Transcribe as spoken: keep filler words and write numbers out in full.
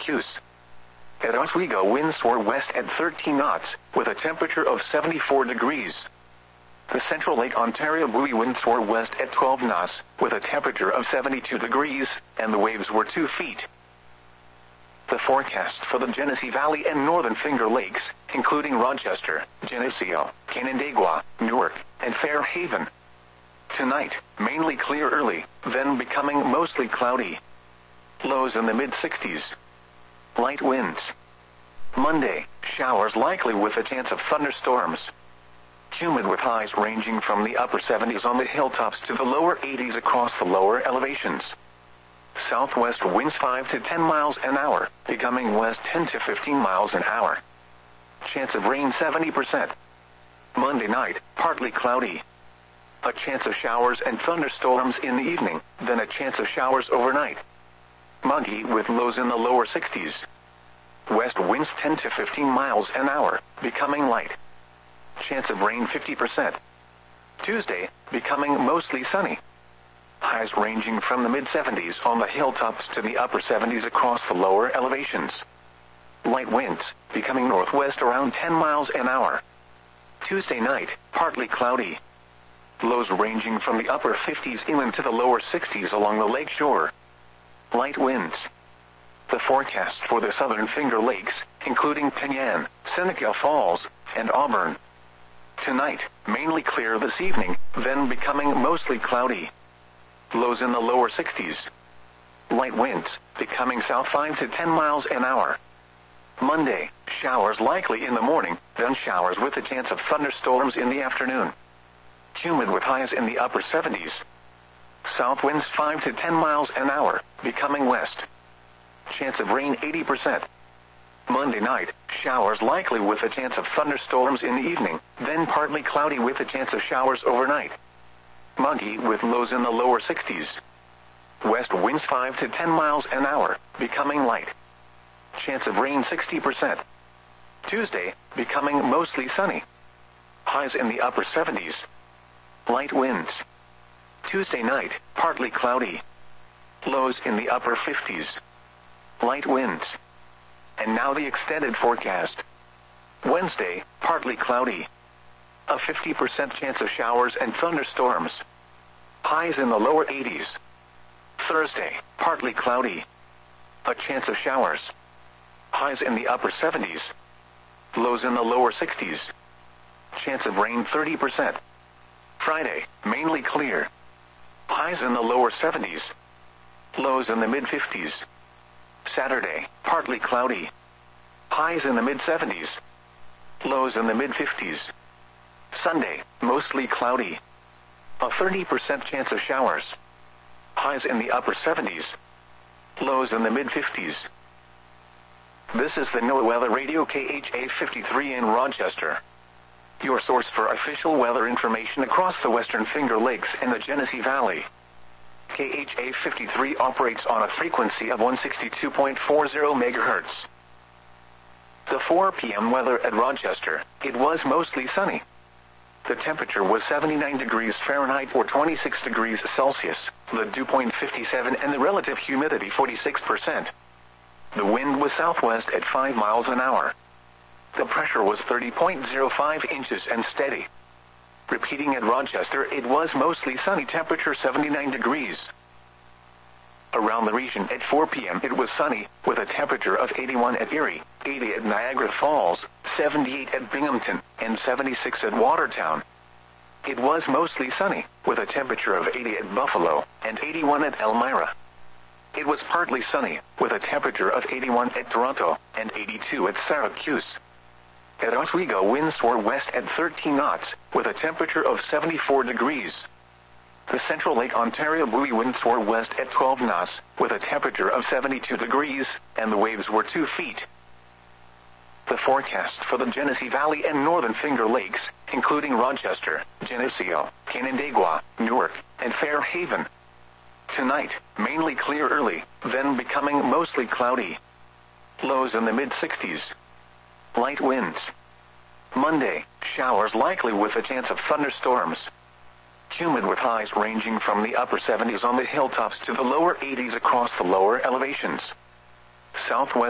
Syracuse. At Oswego, winds soar west at thirteen knots, with a temperature of seventy-four degrees. The Central Lake Ontario buoy winds soar west at twelve knots, with a temperature of seventy-two degrees, and the waves were two feet. The forecast for the Genesee Valley and Northern Finger Lakes, including Rochester, Geneseo, Canandaigua, Newark, and Fairhaven. Tonight, mainly clear early, then becoming mostly cloudy. Lows in the mid sixties. Light winds. Monday, showers likely with a chance of thunderstorms. Humid with highs ranging from the upper seventies on the hilltops to the lower eighties across the lower elevations. Southwest winds five to ten miles an hour, becoming west ten to fifteen miles an hour. Chance of rain seventy percent. Monday night, partly cloudy. A chance of showers and thunderstorms in the evening, then a chance of showers overnight. Muggy with lows in the lower sixties. West winds ten to fifteen miles an hour, becoming light. Chance of rain fifty percent. Tuesday, becoming mostly sunny. Highs ranging from the mid seventies on the hilltops to the upper seventies across the lower elevations. Light winds, becoming northwest around ten miles an hour. Tuesday night, partly cloudy. Lows ranging from the upper fifties inland to the lower sixties along the lake shore. Light winds. The forecast for the Southern Finger Lakes, including Penyan, Seneca Falls, and Auburn. Tonight, mainly clear this evening, then becoming mostly cloudy. Lows in the lower sixties. Light winds, becoming south five to ten miles an hour. Monday, showers likely in the morning, then showers with a chance of thunderstorms in the afternoon. Humid with highs in the upper seventies. South winds five to ten miles an hour, becoming west. Chance of rain eighty percent. Monday night, showers likely with a chance of thunderstorms in the evening, then partly cloudy with a chance of showers overnight. Muggy with lows in the lower sixties. West winds five to ten miles an hour, becoming light. Chance of rain sixty percent. Tuesday, becoming mostly sunny. Highs in the upper seventies. Light winds. Tuesday night, partly cloudy. Lows in the upper fifties. Light winds. And now the extended forecast. Wednesday, partly cloudy. A fifty percent chance of showers and thunderstorms. Highs in the lower eighties. Thursday, partly cloudy. A chance of showers. Highs in the upper seventies. Lows in the lower sixties. Chance of rain thirty percent. Friday, mainly clear. Highs in the lower seventies. Lows in the mid fifties. Saturday, partly cloudy. Highs in the mid seventies. Lows in the mid fifties. Sunday, mostly cloudy. A thirty percent chance of showers. Highs in the upper seventies. Lows in the mid fifties. This is the NOAA Weather Radio K H A fifty-three in Rochester. Your source for official weather information across the Western Finger Lakes and the Genesee Valley. K H A fifty-three operates on a frequency of one sixty-two point four zero megahertz. The four p m weather at Rochester, it was mostly sunny. The temperature was seventy-nine degrees Fahrenheit or twenty-six degrees Celsius, the dew point fifty-seven and the relative humidity forty-six percent. The wind was southwest at five miles an hour. The pressure was thirty point zero five inches and steady. Repeating at Rochester, it was mostly sunny, temperature seventy-nine degrees. Around the region at four p m it was sunny, with a temperature of eighty-one at Erie, eighty at Niagara Falls, seventy-eight at Binghamton, and seventy-six at Watertown. It was mostly sunny, with a temperature of eighty at Buffalo, and eighty-one at Elmira. It was partly sunny, with a temperature of eighty-one at Toronto, and eighty-two at Syracuse. At Oswego, winds soar west at thirteen knots, with a temperature of seventy-four degrees. The Central Lake Ontario buoy winds soar west at twelve knots, with a temperature of seventy-two degrees, and the waves were two feet. The forecast for the Genesee Valley and Northern Finger Lakes, including Rochester, Geneseo, Canandaigua, Newark, and Fairhaven. Tonight, mainly clear early, then becoming mostly cloudy. Lows in the mid sixties. Light winds. Monday, showers likely with a chance of thunderstorms. Humid with highs ranging from the upper seventies on the hilltops to the lower eighties across the lower elevations. Southwest